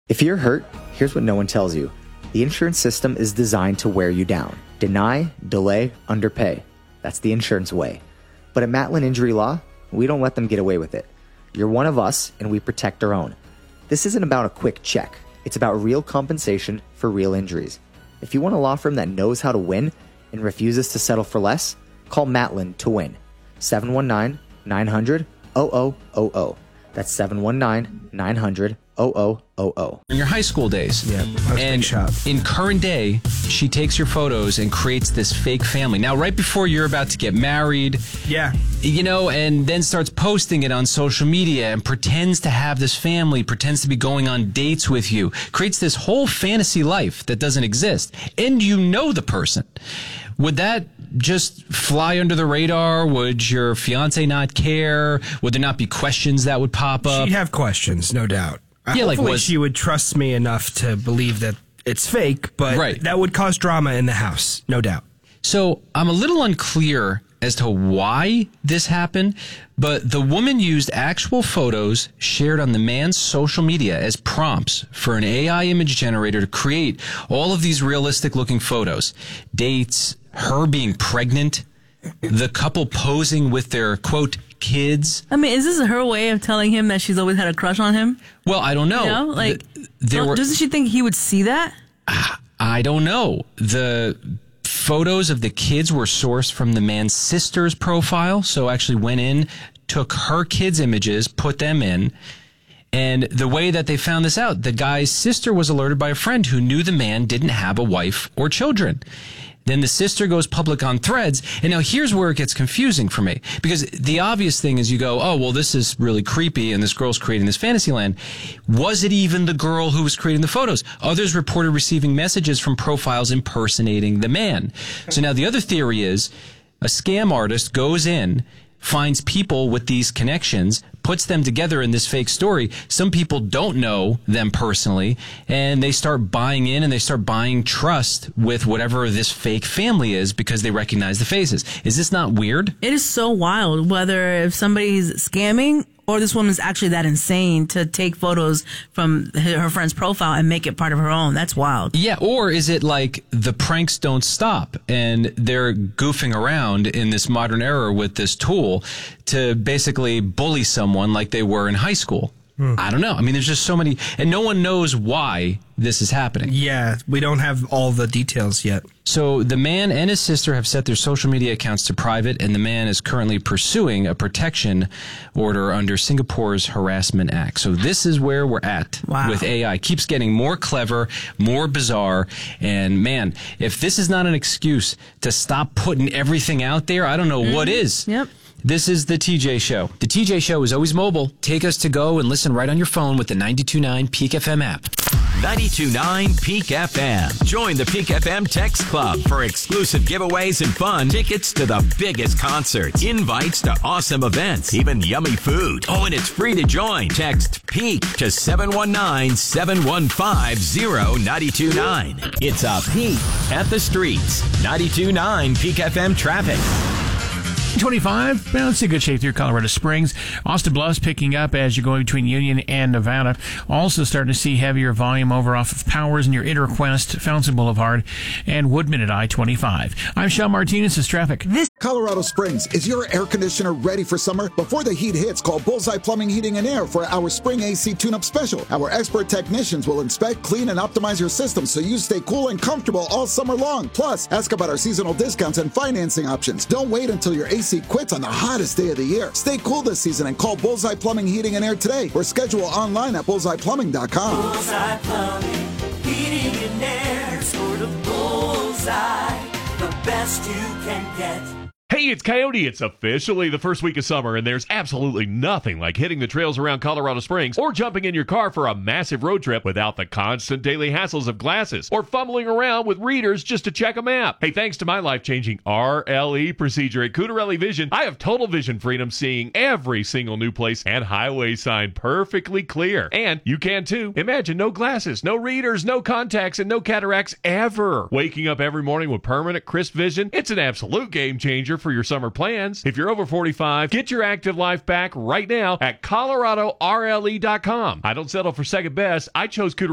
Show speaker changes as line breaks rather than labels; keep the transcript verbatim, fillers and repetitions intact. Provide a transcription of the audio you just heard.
If you're hurt, here's what no one tells you. The insurance system is designed to wear you down. Deny, delay, underpay. That's the insurance way. But at Matlin Injury Law, we don't let them get away with it. You're one of us, and we protect our own. This isn't about a quick check. It's about real compensation for real injuries. If you want a law firm that knows how to win and refuses to settle for less, call Matlin to win. seven one nine, nine hundred, zero zero zero zero. That's seven one nine, nine hundred, zero zero zero zero.
In your high school days.
Yeah,
and
shop.
In current day, she takes your photos and creates this fake family. Now, right before you're about to get married,
yeah,
you know, and then starts posting it on social media and pretends to have this family, pretends to be going on dates with you, creates this whole fantasy life that doesn't exist. And you know the person. Would that just fly under the radar? Would your fiance not care? Would there not be questions that would pop up?
She'd have questions, no doubt.
Yeah, like
Hopefully
was,
she would trust me enough to believe that it's fake, but
right.
that would cause drama in the house, no doubt.
So I'm a little unclear as to why this happened, but the woman used actual photos shared on the man's social media as prompts for an A I image generator to create all of these realistic looking photos. Dates, her being pregnant, the couple posing with their, quote, kids.
I mean, is this her way of telling him that she's always had a crush on him?
Well, I don't know.
You know, like,
the, there
well,
were,
doesn't she think he would see that?
I don't know. The photos of the kids were sourced from the man's sister's profile, so actually went in, took her kids' images, put them in. And the way that they found this out, the guy's sister was alerted by a friend who knew the man didn't have a wife or children. Then the sister goes public on Threads. And now here's where it gets confusing for me. Because the obvious thing is you go, oh, well, this is really creepy and this girl's creating this fantasy land. Was it even the girl who was creating the photos? Others reported receiving messages from profiles impersonating the man. So now the other theory is a scam artist goes in, finds people with these connections, puts them together in this fake story. Some people don't know them personally, and they start buying in and they start buying trust with whatever this fake family is because they recognize the faces. Is this not weird?
It is so wild whether if somebody's scamming or this woman's actually that insane to take photos from her friend's profile and make it part of her own. That's wild.
Yeah, or is it like the pranks don't stop and they're goofing around in this modern era with this tool to basically bully someone like they were in high school? Hmm. I don't know. I mean, there's just so many, and no one knows why this is happening.
Yeah, we don't have all the details yet.
So the man and his sister have set their social media accounts to private, and the man is currently pursuing a protection order under Singapore's Harassment Act. So this is where we're at
wow.
with A I. Keeps getting more clever, more bizarre, and man, if this is not an excuse to stop putting everything out there, I don't know mm-hmm. what is.
Yep.
This is the T J Show. The T J Show is always mobile. Take us to go and listen right on your phone with the ninety-two point nine Peak F M app.
ninety-two point nine Peak F M. Join the Peak F M Text Club for exclusive giveaways and fun. Tickets to the biggest concerts, invites to awesome events, even yummy food. Oh, and it's free to join. Text PEAK to seven one nine, seven one five, zero nine two nine. It's a peek at the streets. ninety-two point nine Peak F M traffic.
twenty-five, well, it's in good shape through Colorado Springs. Austin Bluffs picking up as you're going between Union and Nevada. Also starting to see heavier volume over off of Powers near Interquest, Fountain Boulevard, and Woodman at I twenty-five. I'm Sean Martinez. This is traffic.
This Colorado Springs, is your air conditioner ready for summer? Before the heat hits, call Bullseye Plumbing, Heating, and Air for our Spring A C Tune-Up Special. Our expert technicians will inspect, clean, and optimize your system so you stay cool and comfortable all summer long. Plus, ask about our seasonal discounts and financing options. Don't wait until your A C quits on the hottest day of the year. Stay cool this season and call Bullseye Plumbing, Heating, and Air today or schedule online at bullseye plumbing dot com.
Bullseye Plumbing, Heating, and Air. Sort of bullseye, the best you can get.
Hey, it's Coyote. It's officially the first week of summer, and there's absolutely nothing like hitting the trails around Colorado Springs or jumping in your car for a massive road trip without the constant daily hassles of glasses or fumbling around with readers just to check a map. Hey, thanks to my life-changing R L E procedure at Cudarelli Vision, I have total vision freedom, seeing every single new place and highway sign perfectly clear. And you can too. Imagine no glasses, no readers, no contacts, and no cataracts ever. Waking up every morning with permanent crisp vision, it's an absolute game changer for your summer plans. If you're over forty-five, get your active life back right now at Colorado R L E dot com. I don't settle for second best. I chose Cudarelli